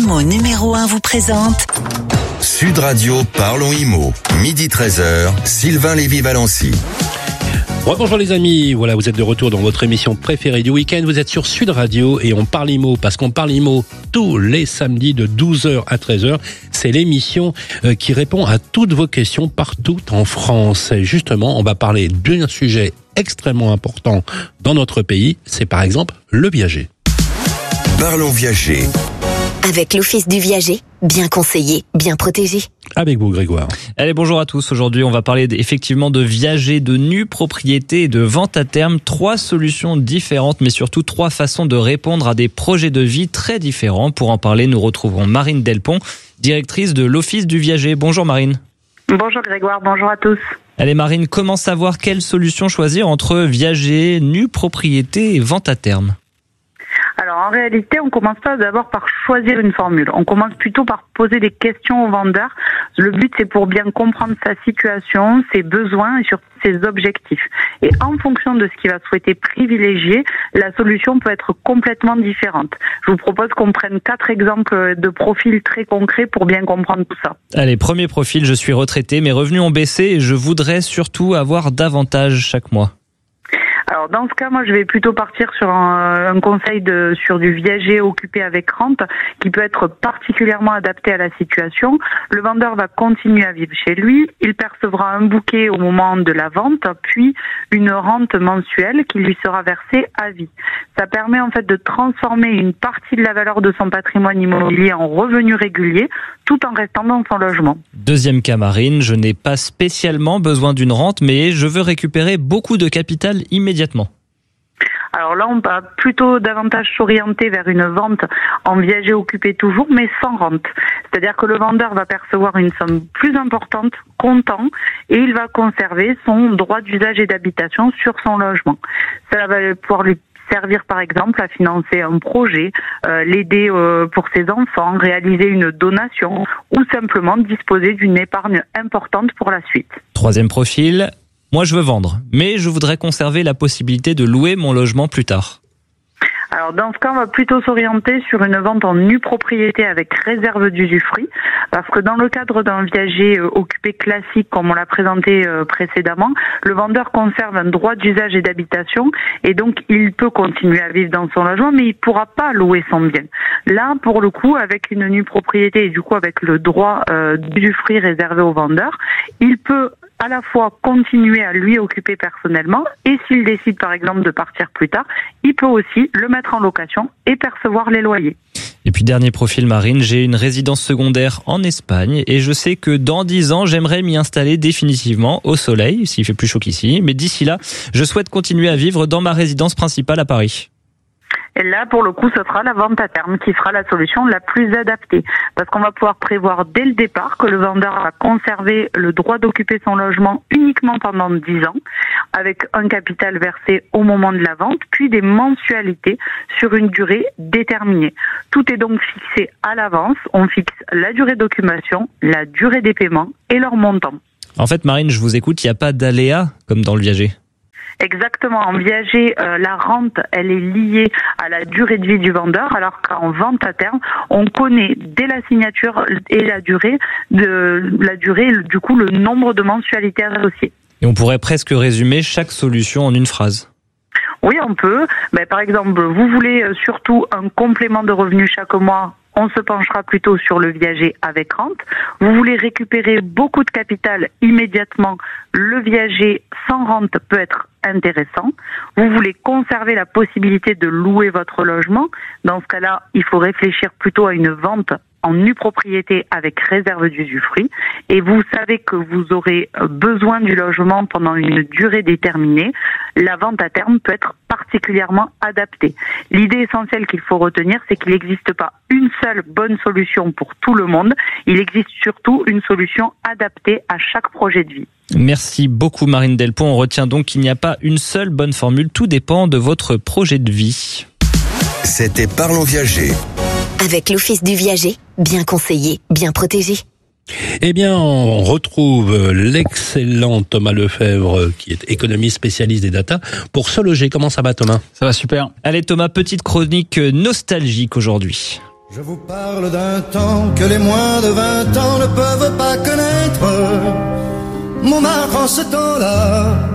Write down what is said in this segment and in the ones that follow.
Imo numéro 1 vous présente Sud Radio Parlons Imo, midi 13h, Sylvain Lévy-Valency. Bonjour les amis, voilà, vous êtes de retour dans votre émission préférée du week-end. Vous êtes sur Sud Radio et on parle IMO parce qu'on parle IMO tous les samedis de 12h à 13h. C'est l'émission qui répond à toutes vos questions partout en France. Et justement, on va parler d'un sujet extrêmement important dans notre pays. C'est par exemple le viager. Parlons viager. Avec l'Office du viager, bien conseillé, bien protégé. Avec vous Grégoire. Allez, bonjour à tous. Aujourd'hui, on va parler effectivement de viager, de nue propriété et de vente à terme. 3 solutions différentes, mais surtout 3 façons de répondre à des projets de vie très différents. Pour en parler, nous retrouverons Marine Delpont, directrice de l'Office du viager. Bonjour Marine. Bonjour Grégoire, bonjour à tous. Allez Marine, comment savoir quelle solution choisir entre viager, nue propriété et vente à terme ? Alors en réalité, on commence pas d'abord par choisir une formule. On commence plutôt par poser des questions au vendeur. Le but, c'est pour bien comprendre sa situation, ses besoins et surtout ses objectifs. Et en fonction de ce qu'il va souhaiter privilégier, la solution peut être complètement différente. Je vous propose qu'on prenne 4 exemples de profils très concrets pour bien comprendre tout ça. Allez, premier profil, je suis retraité, mes revenus ont baissé et je voudrais surtout avoir davantage chaque mois. Alors dans ce cas, moi je vais plutôt partir sur un conseil sur du viager occupé avec rente qui peut être particulièrement adapté à la situation. Le vendeur va continuer à vivre chez lui, il percevra un bouquet au moment de la vente, puis une rente mensuelle qui lui sera versée à vie. Ça permet en fait de transformer une partie de la valeur de son patrimoine immobilier en revenu régulier tout en restant dans son logement. Deuxième cas Marine, je n'ai pas spécialement besoin d'une rente, mais je veux récupérer beaucoup de capital immédiatement. Alors là, on va plutôt davantage s'orienter vers une vente en viager occupé toujours, mais sans rente. C'est-à-dire que le vendeur va percevoir une somme plus importante, comptant, et il va conserver son droit d'usage et d'habitation sur son logement. Ça va pouvoir lui servir par exemple à financer un projet, l'aider pour ses enfants, réaliser une donation ou simplement disposer d'une épargne importante pour la suite. Troisième profil, moi je veux vendre, mais je voudrais conserver la possibilité de louer mon logement plus tard. Alors dans ce cas, on va plutôt s'orienter sur une vente en nue propriété avec réserve d'usufruit, parce que dans le cadre d'un viager occupé classique, comme on l'a présenté précédemment, le vendeur conserve un droit d'usage et d'habitation, et donc il peut continuer à vivre dans son logement, mais il ne pourra pas louer son bien. Là, pour le coup, avec une nue propriété et du coup avec le droit d'usufruit réservé au vendeur, il peut à la fois continuer à lui occuper personnellement et s'il décide par exemple de partir plus tard, il peut aussi le mettre en location et percevoir les loyers. Et puis dernier profil Marine, j'ai une résidence secondaire en Espagne et je sais que dans 10 ans, j'aimerais m'y installer définitivement au soleil, s'il fait plus chaud qu'ici, mais d'ici là, je souhaite continuer à vivre dans ma résidence principale à Paris. Et là, pour le coup, ce sera la vente à terme qui sera la solution la plus adaptée. Parce qu'on va pouvoir prévoir dès le départ que le vendeur va conserver le droit d'occuper son logement uniquement pendant 10 ans, avec un capital versé au moment de la vente, puis des mensualités sur une durée déterminée. Tout est donc fixé à l'avance. On fixe la durée d'occupation, la durée des paiements et leur montant. En fait, Marine, je vous écoute, il n'y a pas d'aléa comme dans le viager. Exactement. En viager, la rente, elle est liée à la durée de vie du vendeur, alors qu'en vente à terme, on connaît dès la signature et la durée, du coup, le nombre de mensualités associées. Et on pourrait presque résumer chaque solution en une phrase. Oui, on peut. Par exemple, vous voulez surtout un complément de revenus chaque mois, on se penchera plutôt sur le viager avec rente. Vous voulez récupérer beaucoup de capital immédiatement, le viager sans rente peut être intéressant. Vous voulez conserver la possibilité de louer votre logement. Dans ce cas-là, il faut réfléchir plutôt à une vente en nue propriété avec réserve d'usufruit. Et vous savez que vous aurez besoin du logement pendant une durée déterminée. La vente à terme peut être particulièrement adaptée. L'idée essentielle qu'il faut retenir, c'est qu'il n'existe pas une seule bonne solution pour tout le monde. Il existe surtout une solution adaptée à chaque projet de vie. Merci beaucoup Marine Delpont. On retient donc qu'il n'y a pas une seule bonne formule. Tout dépend de votre projet de vie. C'était Parlons Viager. Avec l'Office du viager, bien conseillé, bien protégé. Eh bien, on retrouve l'excellent Thomas Lefebvre, qui est économiste spécialiste des data, pour Se Loger. Comment ça va, Thomas ? Ça va super. Allez Thomas, petite chronique nostalgique aujourd'hui. Je vous parle d'un temps que les moins de 20 ans ne peuvent pas connaître. Montmartre en ce temps-là,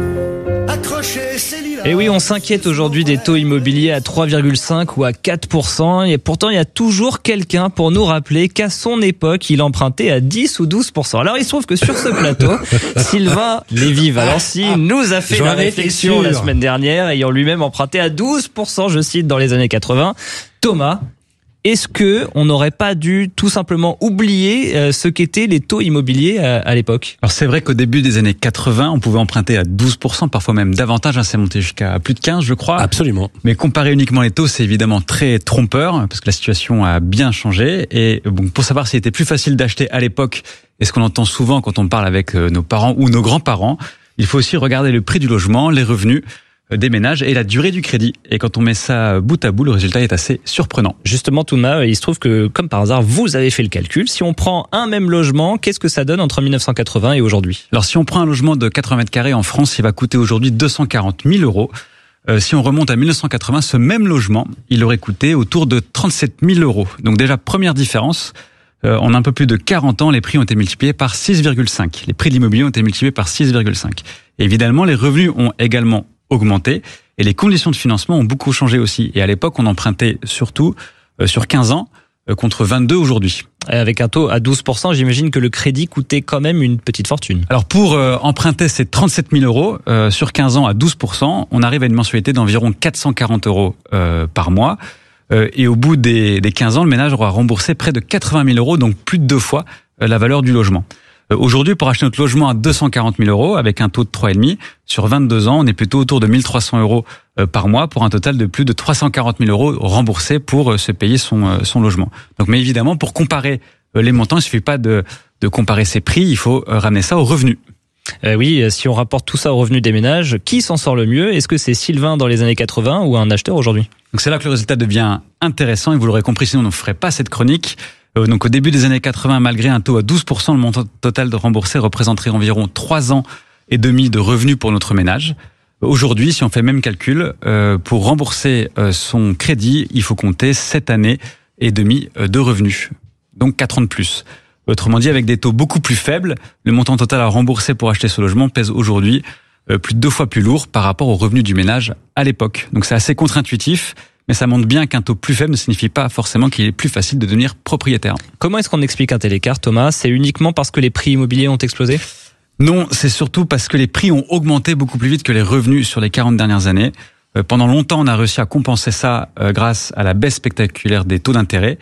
accroché ses lilas. Et oui, on s'inquiète aujourd'hui des taux immobiliers à 3,5 ou à 4%. Et pourtant, il y a toujours quelqu'un pour nous rappeler qu'à son époque, il empruntait à 10 ou 12%. Alors, il se trouve que sur ce plateau, Sylvain Lévy-Valency nous a fait la réflexion la semaine dernière, ayant lui-même emprunté à 12%, je cite, dans les années 80. Thomas, est-ce que on n'aurait pas dû tout simplement oublier ce qu'étaient les taux immobiliers à l'époque ? Alors c'est vrai qu'au début des années 80, on pouvait emprunter à 12%, parfois même davantage, c'est monté jusqu'à plus de 15, je crois. Absolument. Mais comparer uniquement les taux, c'est évidemment très trompeur, parce que la situation a bien changé. Et bon, pour savoir s'il était plus facile d'acheter à l'époque, et ce qu'on entend souvent quand on parle avec nos parents ou nos grands-parents, il faut aussi regarder le prix du logement, les revenus des ménages et la durée du crédit. Et quand on met ça bout à bout, le résultat est assez surprenant. Justement, Thomas, il se trouve que, comme par hasard, vous avez fait le calcul. Si on prend un même logement, qu'est-ce que ça donne entre 1980 et aujourd'hui ? Alors, si on prend un logement de 80 mètres carrés en France, il va coûter aujourd'hui 240 000 euros. Si on remonte à 1980, ce même logement, il aurait coûté autour de 37 000 euros. Donc déjà, première différence, en un peu plus de 40 ans, les prix ont été multipliés par 6,5. Les prix de l'immobilier ont été multipliés par 6,5. Et évidemment, les revenus ont également augmenté et les conditions de financement ont beaucoup changé aussi. Et à l'époque, on empruntait surtout sur 15 ans contre 22 aujourd'hui. Avec un taux à 12%, j'imagine que le crédit coûtait quand même une petite fortune. Alors pour emprunter ces 37 000 euros sur 15 ans à 12%, on arrive à une mensualité d'environ 440 euros par mois. Et au bout des 15 ans, le ménage aura remboursé près de 80 000 euros, donc plus de 2 fois la valeur du logement. Aujourd'hui, pour acheter notre logement à 240 000 euros avec un taux de 3,5, sur 22 ans, on est plutôt autour de 1 300 euros par mois pour un total de plus de 340 000 euros remboursés pour se payer son logement. Donc, mais évidemment, pour comparer les montants, il suffit pas de comparer ces prix, il faut ramener ça aux revenus. Oui, si on rapporte tout ça aux revenus des ménages, qui s'en sort le mieux ? Est-ce que c'est Sylvain dans les années 80 ou un acheteur aujourd'hui ? Donc c'est là que le résultat devient intéressant et vous l'aurez compris, sinon on ne ferait pas cette chronique. Donc au début des années 80, malgré un taux à 12%, le montant total de remboursé représenterait environ 3 ans et demi de revenus pour notre ménage. Aujourd'hui, si on fait le même calcul, pour rembourser son crédit, il faut compter 7 années et demie de revenus. Donc 4 ans de plus. Autrement dit, avec des taux beaucoup plus faibles, le montant total à rembourser pour acheter ce logement pèse aujourd'hui plus de 2 fois plus lourd par rapport aux revenus du ménage à l'époque. Donc c'est assez contre-intuitif, mais ça montre bien qu'un taux plus faible ne signifie pas forcément qu'il est plus facile de devenir propriétaire. Comment est-ce qu'on explique un tel écart, Thomas ? C'est uniquement parce que les prix immobiliers ont explosé ? Non, c'est surtout parce que les prix ont augmenté beaucoup plus vite que les revenus sur les 40 dernières années. Pendant longtemps, on a réussi à compenser ça grâce à la baisse spectaculaire des taux d'intérêt.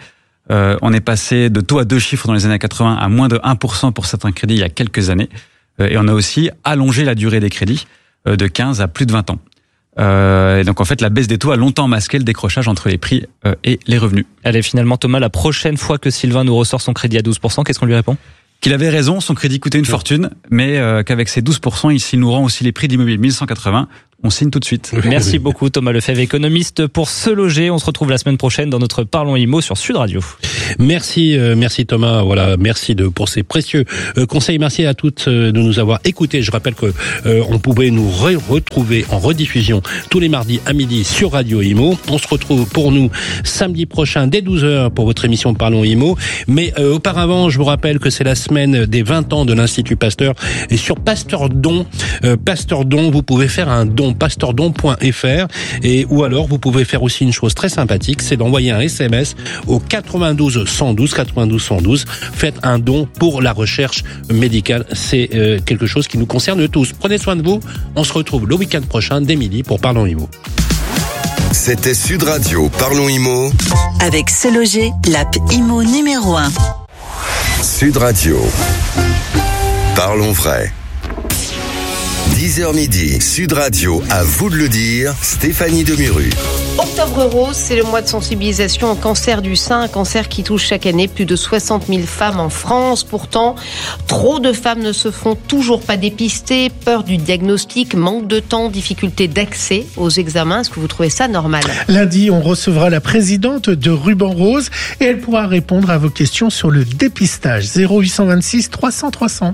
On est passé de taux à 2 chiffres dans les années 80 à moins de 1% pour certains crédits il y a quelques années. Et on a aussi allongé la durée des crédits de 15 à plus de 20 ans. Et donc en fait, la baisse des taux a longtemps masqué le décrochage entre les prix et les revenus. Allez, finalement, Thomas, la prochaine fois que Sylvain nous ressort son crédit à 12%, qu'est-ce qu'on lui répond ? Qu'il avait raison, son crédit coûtait une fortune, mais qu'avec ces 12%, s'il nous rend aussi les prix de l'immobilier 1180, on signe tout de suite. Merci beaucoup Thomas Lefebvre, économiste pour Se Loger. On se retrouve la semaine prochaine dans notre Parlons Immo sur Sud Radio. Merci Thomas. Voilà, merci pour ces précieux conseils. Merci à toutes de nous avoir écoutés. Je rappelle que on pouvait nous retrouver en rediffusion tous les mardis à midi sur Radio Immo. On se retrouve pour nous samedi prochain dès 12h pour votre émission Parlons Immo. Mais auparavant, je vous rappelle que c'est la semaine des 20 ans de l'Institut Pasteur et sur Pasteur Don, vous pouvez faire un don, pasteurdon.fr, et ou alors vous pouvez faire aussi une chose très sympathique, c'est d'envoyer un SMS au 92 112. Faites un don pour la recherche médicale. C'est quelque chose qui nous concerne tous. Prenez soin de vous. On se retrouve le week-end prochain dès midi pour Parlons Immo. C'était Sud Radio Parlons Immo. Avec Se Loger, l'app Immo numéro 1. Sud Radio. Parlons vrai. 10h midi, Sud Radio, à vous de le dire, Stéphanie Demuru. Octobre rose, c'est le mois de sensibilisation au cancer du sein, un cancer qui touche chaque année plus de 60 000 femmes en France. Pourtant, trop de femmes ne se font toujours pas dépister, peur du diagnostic, manque de temps, difficulté d'accès aux examens. Est-ce que vous trouvez ça normal ? Lundi, on recevra la présidente de Ruban Rose et elle pourra répondre à vos questions sur le dépistage. 0826 300 300.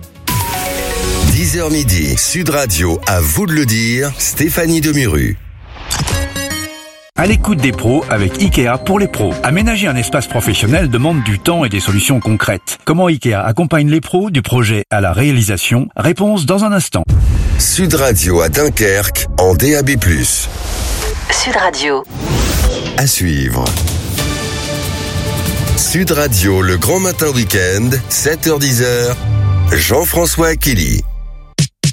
10h midi, Sud Radio, à vous de le dire, Stéphanie Demuru. À l'écoute des pros avec Ikea pour les pros. Aménager un espace professionnel demande du temps et des solutions concrètes. Comment Ikea accompagne les pros du projet à la réalisation? Réponse dans un instant. Sud Radio à Dunkerque en DAB+. Sud Radio. À suivre. Sud Radio, le grand matin week-end, 7h-10h, Jean-François Akili.